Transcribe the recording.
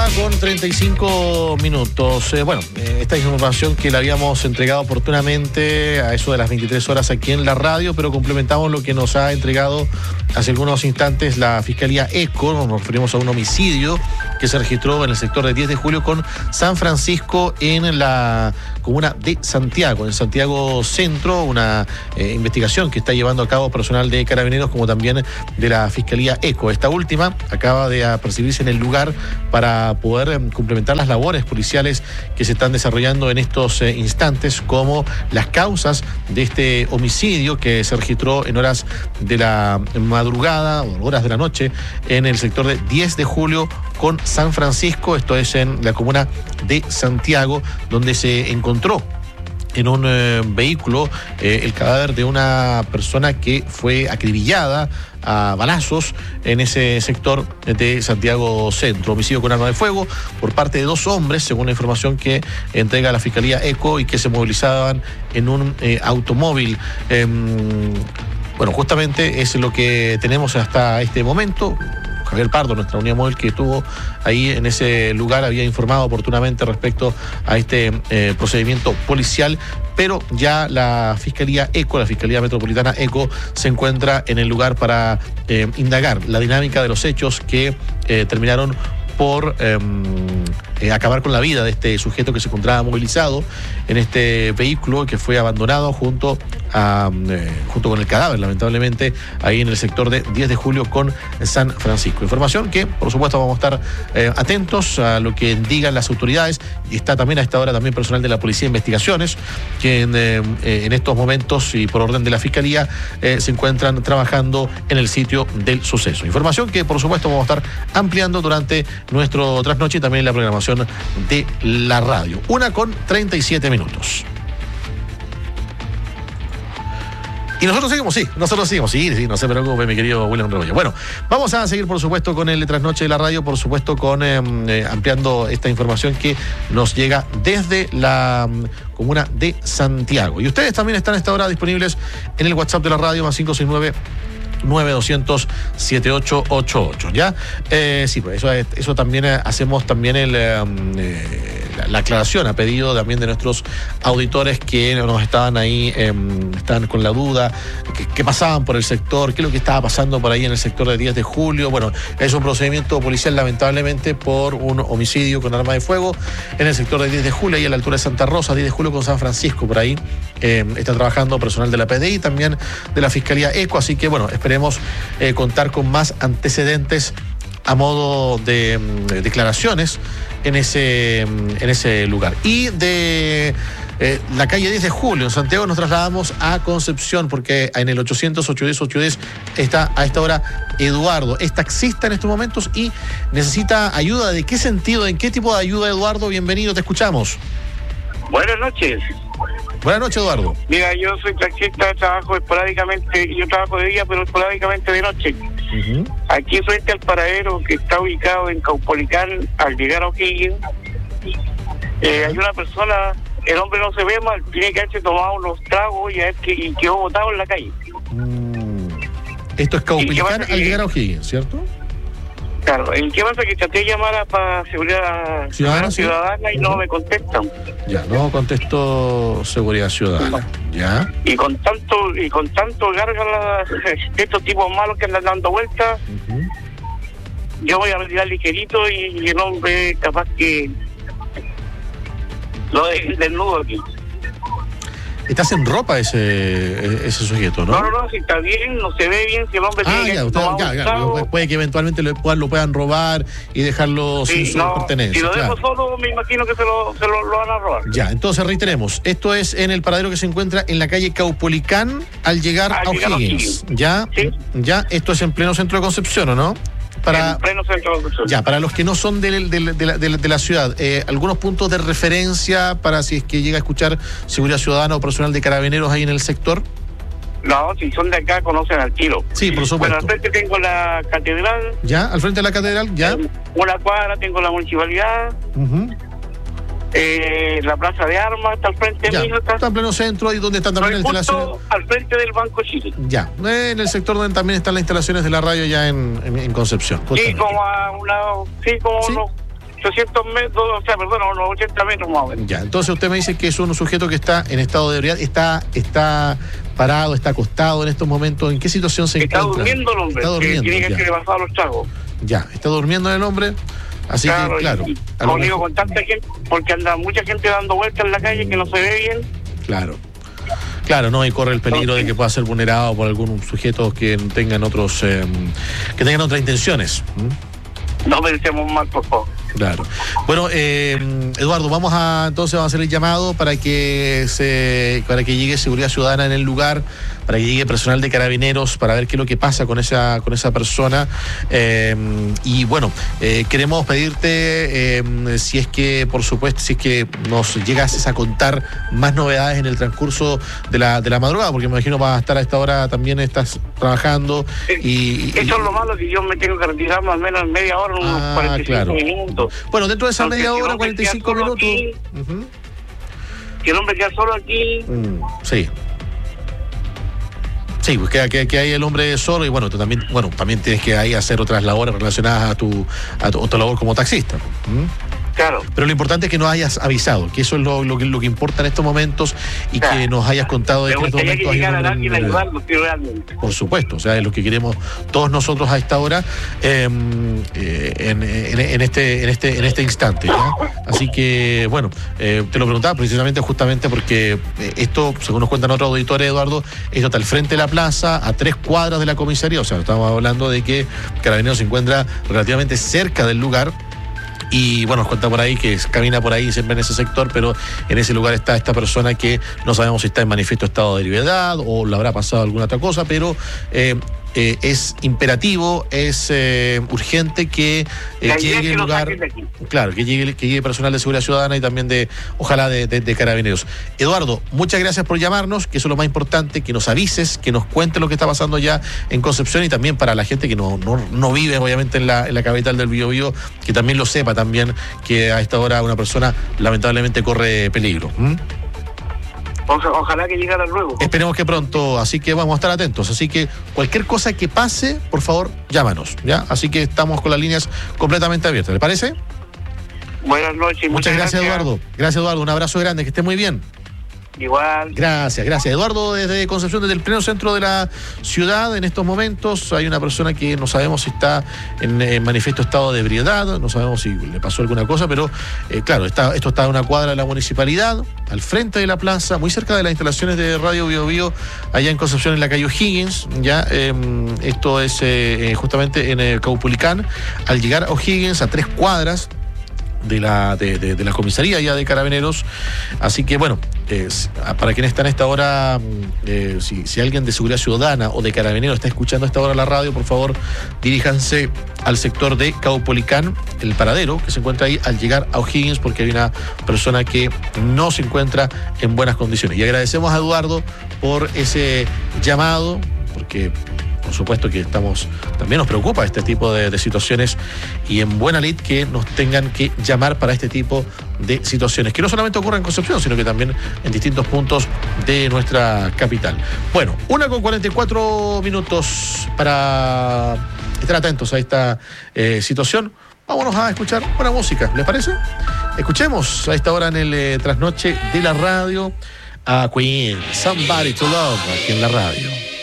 con 35 minutos. Esta es información que la habíamos entregado oportunamente a eso de las 23 horas aquí en la radio, pero complementamos lo que nos ha entregado hace algunos instantes la Fiscalía ECO. Nos referimos a un homicidio que se registró en el sector de 10 de julio con San Francisco en la comuna de Santiago, en Santiago Centro, una investigación que está llevando a cabo personal de Carabineros como también de la Fiscalía ECO. Esta última acaba de apercibirse en el lugar para poder complementar las labores policiales que se están desarrollando en estos instantes, como las causas de este homicidio que se registró en horas de la madrugada o horas de la noche en el sector de 10 de julio con San Francisco, esto es en la comuna de Santiago, donde se encontró en un vehículo el cadáver de una persona que fue acribillada a balazos en ese sector de Santiago Centro. Homicidio con arma de fuego por parte de 2 hombres, según la información que entrega la Fiscalía ECO, y que se movilizaban en un automóvil. Justamente es lo que tenemos hasta este momento. Javier Pardo, nuestra unidad móvil que estuvo ahí en ese lugar, había informado oportunamente respecto a este procedimiento policial, pero ya la Fiscalía ECO, la Fiscalía Metropolitana ECO, se encuentra en el lugar para indagar la dinámica de los hechos que terminaron por acabar con la vida de este sujeto que se encontraba movilizado en este vehículo, que fue abandonado junto con el cadáver, lamentablemente, ahí en el sector de 10 de julio con San Francisco. Información que, por supuesto, vamos a estar atentos a lo que digan las autoridades, y está también a esta hora también personal de la Policía de Investigaciones, que en estos momentos y por orden de la Fiscalía se encuentran trabajando en el sitio del suceso. Información que, por supuesto, vamos a estar ampliando durante nuestro trasnoche y también la programación de la radio. 1:37 minutos. Y nosotros seguimos, sí, no se preocupe, mi querido William Rebollo. Bueno, vamos a seguir, por supuesto, con el trasnoche de la radio, por supuesto, con ampliando esta información que nos llega desde la comuna de Santiago. Y ustedes también están a esta hora disponibles en el WhatsApp de la radio, más 569-9200-7888, ¿ya? Sí, pues eso también hacemos también la aclaración a pedido también de nuestros auditores que nos estaban ahí, estaban con la duda, que pasaban por el sector, qué es lo que estaba pasando por ahí en el sector de 10 de julio. Bueno, es un procedimiento policial, lamentablemente, por un homicidio con arma de fuego en el sector de 10 de julio, ahí a la altura de Santa Rosa, 10 de julio con San Francisco, por ahí está trabajando personal de la PDI, también de la Fiscalía ECO, así que bueno, esperemos contar con más antecedentes a modo de declaraciones en ese lugar. Y de la calle 10 de julio en Santiago nos trasladamos a Concepción, porque en el 800-810-810 está a esta hora Eduardo. Es taxista en estos momentos y necesita ayuda. ¿De qué sentido? ¿En qué tipo de ayuda, Eduardo? Bienvenido, te escuchamos. Buenas noches. Buenas noches, Eduardo. Mira, yo soy taxista, trabajo esporádicamente, yo trabajo de día, pero esporádicamente de noche. Uh-huh. Aquí frente al paradero que está ubicado en Caupolicán, al llegar a O'Higgins, hay una persona, el hombre no se ve mal, tiene que haberse tomado unos tragos y quedó botado en la calle. Esto es Caupolicán al llegar a O'Higgins, ¿cierto? Claro, ¿en qué pasa? Que traté de llamar para seguridad ciudadana y no me contestan. Ya, no contestó seguridad ciudadana. Ya. Y con tanto gárgala de estos tipos malos que andan dando vueltas, yo voy a retirar ligerito y el hombre capaz que lo desnudo aquí. Estás en ropa ese sujeto, ¿no? No, si está bien, no se ve bien, si el hombre puede que eventualmente lo puedan robar y dejarlo sin su pertenencia. Si lo dejo solo, me imagino que se lo van a robar. Ya, entonces reiteremos, esto es en el paradero que se encuentra en la calle Caupolicán al llegar a O'Higgins. ¿Ya? ¿Sí? Ya, esto es en pleno centro de Concepción, ¿o no? En pleno centro de Concepción. Ya, para los que no son de la ciudad, algunos puntos de referencia para si es que llega a escuchar seguridad ciudadana o personal de Carabineros ahí en el sector. No, si son de acá conocen al tiro. Sí, por supuesto. Bueno, al frente tengo la catedral. Ya, al frente de la catedral, ya. Una cuadra tengo la municipalidad. La plaza de armas está al frente mío. Está en pleno centro, ahí donde están también las instalaciones. Al frente del Banco Chile. Ya, en el sector donde también están las instalaciones de la radio ya en Concepción. Sí, como a un lado, 300 metros, o sea, perdón, unos 80 metros más o menos. Ya, entonces usted me dice que es un sujeto que está en estado de ebriedad, está parado, está acostado en estos momentos. ¿En qué situación se encuentra? Está durmiendo el hombre, está durmiendo, que tiene que pasar los tragos. Ya, está durmiendo el hombre, así claro, que, claro. Conmigo con tanta gente, porque anda mucha gente dando vueltas en la calle que no se ve bien. Claro. Claro, no, y corre el peligro de que pueda ser vulnerado por algún sujeto que tengan otros, que tengan otras intenciones. No pensemos mal, por favor. Claro. Bueno, Eduardo, vamos a hacer el llamado para que llegue Seguridad Ciudadana en el lugar, para que llegue personal de Carabineros, para ver qué es lo que pasa con esa persona. Y bueno, queremos pedirte, si es que, por supuesto, si es que nos llegases a contar más novedades en el transcurso de la madrugada, porque me imagino vas a estar a esta hora, también estás trabajando. Eso es lo malo, que yo me tengo que retirar más o menos en media hora, unos 45 minutos. Bueno, dentro de esa media hora, 45 minutos. Aquí, que el hombre queda solo aquí. Sí. Sí, pues que hay el hombre solo y bueno, tú también tienes que ahí hacer otras labores relacionadas a tu labor como taxista. Claro. Pero lo importante es que nos hayas avisado, que eso es lo que importa en estos momentos y claro, que nos hayas contado de que estos momentos. Que llegar a alguien a ayudarnos, realmente. Por supuesto, o sea, es lo que queremos todos nosotros a esta hora, en este instante, ¿ya? Así que, bueno, te lo preguntaba precisamente justamente porque esto, según nos cuentan otros auditores, Eduardo, esto está al frente de la plaza, a 3 cuadras de la comisaría, o sea, estamos hablando de que Carabineros se encuentra relativamente cerca del lugar. Y bueno, nos cuenta por ahí que camina por ahí siempre en ese sector, pero en ese lugar está esta persona que no sabemos si está en manifiesto estado de ebriedad o le habrá pasado alguna otra cosa, pero es imperativo, es urgente que llegue el lugar, claro, que llegue personal de Seguridad Ciudadana y también ojalá de Carabineros. Eduardo, muchas gracias por llamarnos, que eso es lo más importante, que nos avises, que nos cuentes lo que está pasando ya en Concepción y también para la gente que no vive obviamente en la capital del Biobío, que también lo sepa también que a esta hora una persona lamentablemente corre peligro. Ojalá que llegara luego. Esperemos que pronto, así que vamos a estar atentos. Así que cualquier cosa que pase, por favor, llámanos, ¿ya? Así que estamos con las líneas completamente abiertas, ¿le parece? Buenas noches. Muchas gracias, Eduardo. Gracias, Eduardo. Un abrazo grande, que esté muy bien. Igual. Gracias. Eduardo, desde Concepción, desde el pleno centro de la ciudad, en estos momentos hay una persona que no sabemos si está en manifiesto estado de ebriedad, no sabemos si le pasó alguna cosa, pero claro, esto está a una cuadra de la municipalidad, al frente de la plaza, muy cerca de las instalaciones de Radio Biobío, allá en Concepción, en la calle O'Higgins, ya, esto es justamente en Caupolicán, al llegar a O'Higgins, a 3 cuadras de la comisaría ya de Carabineros. Así que bueno, para quienes están a esta hora, si alguien de Seguridad Ciudadana o de Carabineros está escuchando a esta hora la radio, por favor diríjanse al sector de Caupolicán, el paradero que se encuentra ahí al llegar a O'Higgins, porque hay una persona que no se encuentra en buenas condiciones. Y agradecemos a Eduardo por ese llamado, porque por supuesto que también nos preocupa este tipo de situaciones y en buena lid que nos tengan que llamar para este tipo de situaciones, que no solamente ocurren en Concepción, sino que también en distintos puntos de nuestra capital. Bueno, 1:44 para estar atentos a esta situación. Vámonos a escuchar buena música, ¿les parece? Escuchemos a esta hora en el trasnoche de la radio a Queen, Somebody to Love, aquí en la radio.